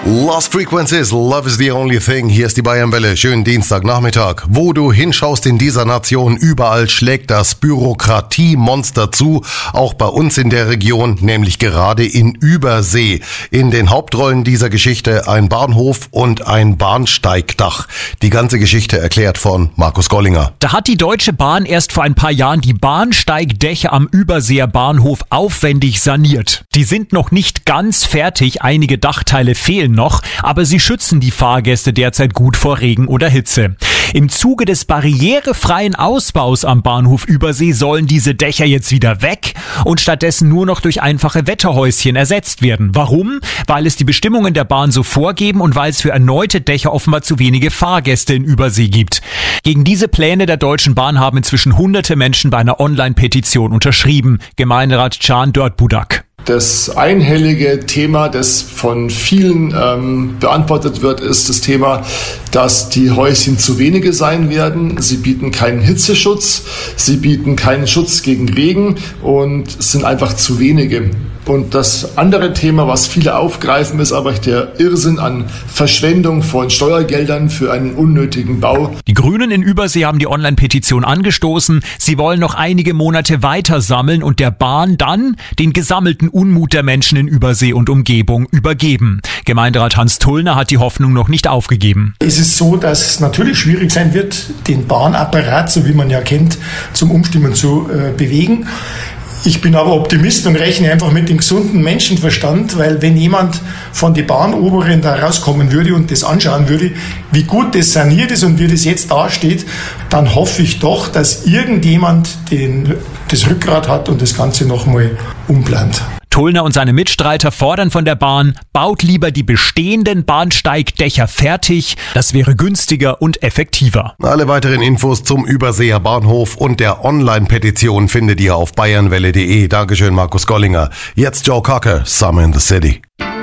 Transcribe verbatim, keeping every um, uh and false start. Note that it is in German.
Lost Frequencies, Love is the only thing. Hier ist die Bayernwelle. Schönen Dienstagnachmittag. Wo du hinschaust in dieser Nation, überall schlägt das Bürokratiemonster zu. Auch bei uns in der Region, nämlich gerade in Übersee. In den Hauptrollen dieser Geschichte ein Bahnhof und ein Bahnsteigdach. Die ganze Geschichte erklärt von Markus Gollinger. Da hat die Deutsche Bahn erst vor ein paar Jahren die Bahnsteigdächer am Überseer Bahnhof aufwendig saniert. Die sind noch nicht ganz fertig, einige Dachteile fehlen noch, aber sie schützen die Fahrgäste derzeit gut vor Regen oder Hitze. Im Zuge des barrierefreien Ausbaus am Bahnhof Übersee sollen diese Dächer jetzt wieder weg und stattdessen nur noch durch einfache Wetterhäuschen ersetzt werden. Warum? Weil es die Bestimmungen der Bahn so vorgeben und weil es für erneute Dächer offenbar zu wenige Fahrgäste in Übersee gibt. Gegen diese Pläne der Deutschen Bahn haben inzwischen hunderte Menschen bei einer Online-Petition unterschrieben. Gemeinderat Can Dörtbudak. Das einhellige Thema, das von vielen ähm, beantwortet wird, ist das Thema, dass die Häuschen zu wenige sein werden. Sie bieten keinen Hitzeschutz, sie bieten keinen Schutz gegen Regen und es sind einfach zu wenige. Und das andere Thema, was viele aufgreifen, ist aber der Irrsinn an Verschwendung von Steuergeldern für einen unnötigen Bau. Die Grünen in Übersee haben die Online-Petition angestoßen. Sie wollen noch einige Monate weiter sammeln und der Bahn dann den gesammelten Unmut der Menschen in Übersee und Umgebung übergeben. Gemeinderat Hans Tullner hat die Hoffnung noch nicht aufgegeben. Es ist so, dass es natürlich schwierig sein wird, den Bahnapparat, so wie man ja kennt, zum Umstimmen zu äh, bewegen. Ich bin aber Optimist und rechne einfach mit dem gesunden Menschenverstand, weil wenn jemand von den Bahnoberen da rauskommen würde und das anschauen würde, wie gut das saniert ist und wie das jetzt dasteht, dann hoffe ich doch, dass irgendjemand den, das Rückgrat hat und das Ganze nochmal umplant. Tullner und seine Mitstreiter fordern von der Bahn, baut lieber die bestehenden Bahnsteigdächer fertig. Das wäre günstiger und effektiver. Alle weiteren Infos zum Überseer Bahnhof und der Online-Petition findet ihr auf bayernwelle punkt de. Dankeschön, Markus Gollinger. Jetzt Joe Cocker, Summer in the City.